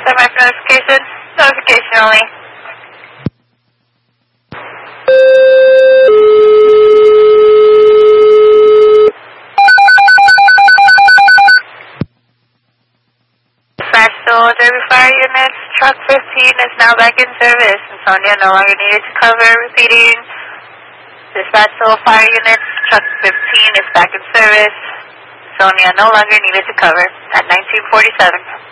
SMF notification. Notification only. Dispatch Derby Fire Units. Truck 15 is now back in service. Sonia no longer needed to cover. Repeating. Dispatch Fire Units. Truck 15 is back in service. Sonia no longer needed to cover at 1947.